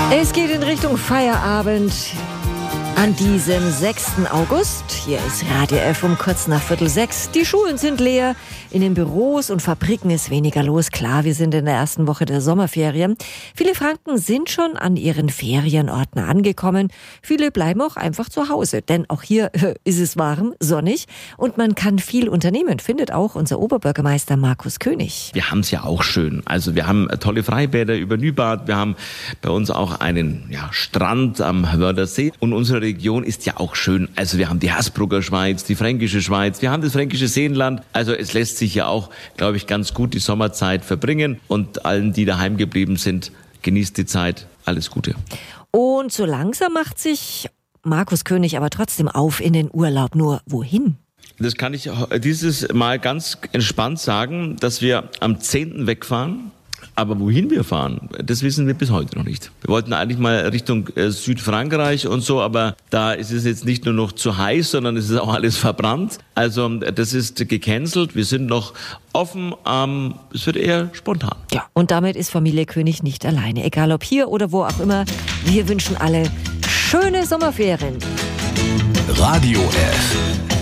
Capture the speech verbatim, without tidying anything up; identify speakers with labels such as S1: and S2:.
S1: Es geht in Richtung Feierabend an diesem sechsten August. Hier ist Radio F um kurz nach Viertel sechs. Die Schulen sind leer, in den Büros und Fabriken ist weniger los. Klar, wir sind in der ersten Woche der Sommerferien. Viele Franken sind schon an ihren Ferienorten angekommen. Viele bleiben auch einfach zu Hause, denn auch hier äh, ist es warm, sonnig und man kann viel unternehmen, findet auch unser Oberbürgermeister Markus König.
S2: Wir haben es ja auch schön. Also wir haben tolle Freibäder über Nübad, wir haben bei uns auch einen ja, Strand am Wörthersee und unsere Region ist ja auch schön. Also wir haben die Hersbrucker Schweiz, die Fränkische Schweiz, wir haben das Fränkische Seenland. Also es lässt sich ja auch, glaube ich, ganz gut die Sommerzeit verbringen und allen, die daheim geblieben sind, genießt die Zeit. Alles Gute.
S1: Und so langsam macht sich Markus König aber trotzdem auf in den Urlaub. Nur wohin?
S2: Das kann ich dieses Mal ganz entspannt sagen, dass wir am zehnten wegfahren. Aber wohin wir fahren, das wissen wir bis heute noch nicht. Wir wollten eigentlich mal Richtung äh, Südfrankreich und so, aber da ist es jetzt nicht nur noch zu heiß, sondern es ist auch alles verbrannt. Also das ist gecancelt. Wir sind noch offen. Ähm, es wird eher spontan.
S1: Ja, und damit ist Familie König nicht alleine. Egal ob hier oder wo auch immer. Wir wünschen alle schöne Sommerferien.
S3: Radio F.